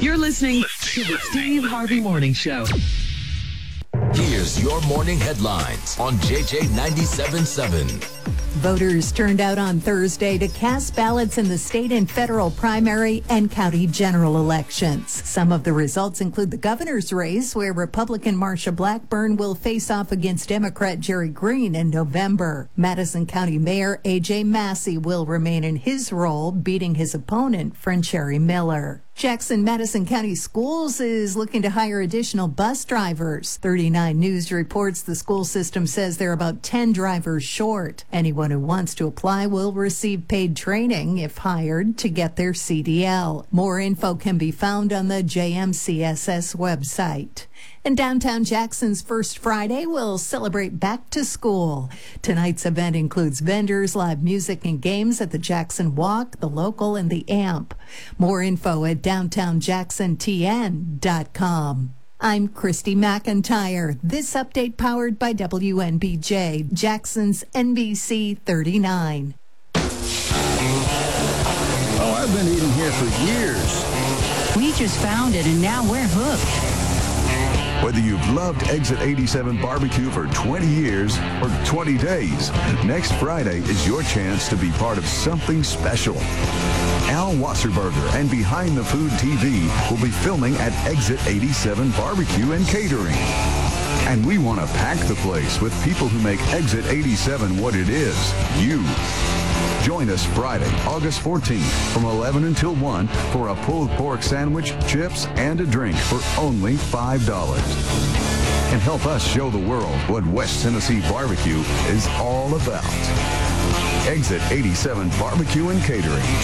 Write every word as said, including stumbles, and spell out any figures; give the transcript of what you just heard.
You're listening to the Steve Harvey Morning Show. Here's your morning headlines on J J ninety-seven point seven. Voters turned out on Thursday to cast ballots in the state and federal primary and county general elections. Some of the results include the governor's race, where Republican Marsha Blackburn will face off against Democrat Jerry Green in November. Madison County Mayor A J Massey will remain in his role, beating his opponent, Francheri Miller. Jackson Madison County Schools is looking to hire additional bus drivers. thirty-nine News reports the school system says they're about ten drivers short. Anyone who wants to apply will receive paid training, if hired, to get their C D L. More info can be found on the J M C S S website. And downtown Jackson's First Friday will celebrate back to school. Tonight's event includes vendors, live music, and games at the Jackson Walk, the Local, and the Amp. More info at downtown jackson t n dot com. I'm Christy McIntyre. This update powered by W N B J, Jackson's N B C thirty-nine. Oh, I've been eating here for years. We just found it, and now we're hooked. Whether you've loved Exit eighty-seven barbecue for twenty years or twenty days, next Friday is your chance to be part of something special. Al Wasserberger and Behind the Food T V will be filming at Exit eighty-seven Barbecue and Catering. And we want to pack the place with people who make Exit eighty-seven what it is, you. Join us Friday, August fourteenth from eleven until one for a pulled pork sandwich, chips, and a drink for only five dollars. And help us show the world what West Tennessee barbecue is all about. Exit eighty-seven Barbecue and Catering.